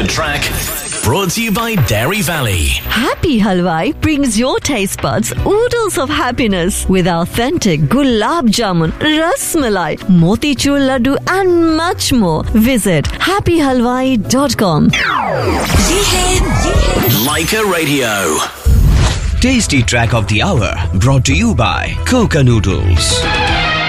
track. Brought to you by Dairy Valley. Happy Halwai brings your taste buds oodles of happiness with authentic gulab jamun, ras malai, motichur laddu and much more. Visit happyhalwai.com. Ye hai Leica Radio. Tasty track of the hour brought to you by Coca Noodles.